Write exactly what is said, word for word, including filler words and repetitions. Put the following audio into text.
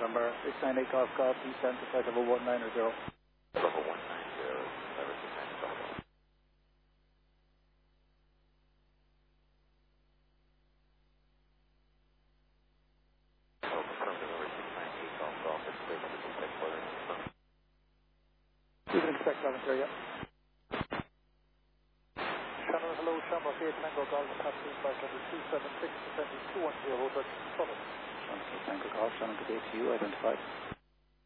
November six nine eight Golf Golf, descent to flight level one nine zero. Level one nine zero, November six nine eight Golf Golf. Oh, confirmed November six nine eight Golf Golf, it's clear for the detect weather. You can expect Coventry, yeah. Shannon, hello, Shamrock eight Tango Golf, taxi flight level two seven six, descending two one zero, but solid. Shamrock eight Tango Golf, Shamrock eight to you, identified.